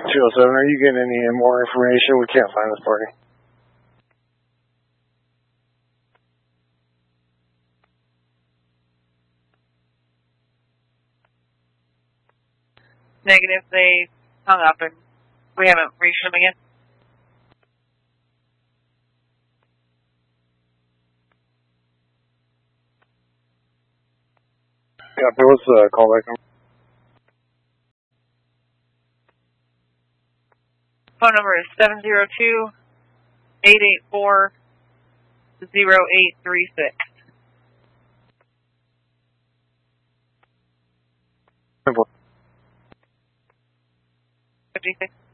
207, are you getting any more information? We can't find this party. Negative, they hung up and we haven't reached them again. Yeah, but what's the callback number? Phone number is 702-884-0836. Simple. 56.